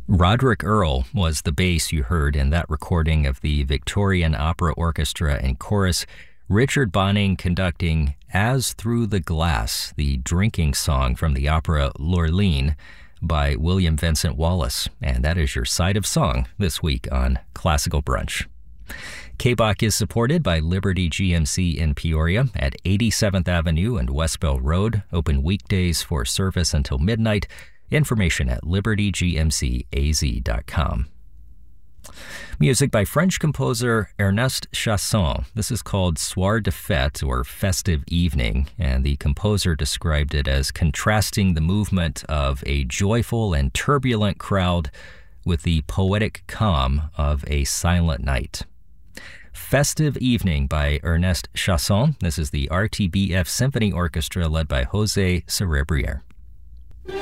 Roderick Earle was the bass you heard in that recording of the Victorian Opera Orchestra and Chorus, Richard Bonynge conducting As Through the Glass, the drinking song from the opera Lurline by William Vincent Wallace. And that is your side of song this week on Classical Brunch. KBOC is supported by Liberty GMC in Peoria at 87th Avenue and West Bell Road, open weekdays for service until midnight. Information at libertygmcaz.com. Music by French composer Ernest Chausson. This is called Soir de Fête, or Festive Evening, and the composer described it as contrasting the movement of a joyful and turbulent crowd with the poetic calm of a silent night. Festive Evening by Ernest Chausson. This is the RTBF Symphony Orchestra led by Jose Cerebrier.